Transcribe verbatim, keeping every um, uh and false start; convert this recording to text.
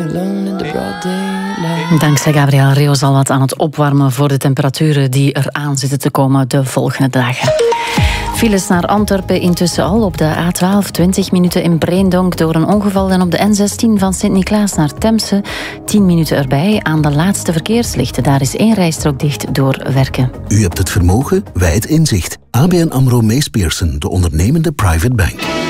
Dankzij Gabriel Reeuws al wat aan het opwarmen voor de temperaturen die eraan zitten te komen de volgende dagen. Files naar Antwerpen intussen al op de A twaalf, twintig minuten in Breendonk door een ongeval en op de N zestien van Sint-Niklaas naar Temse, tien minuten erbij aan de laatste verkeerslichten. Daar is één rijstrook dicht door werken. U hebt het vermogen, wij het inzicht. A B N AMRO Mees Pierson, de ondernemende private bank.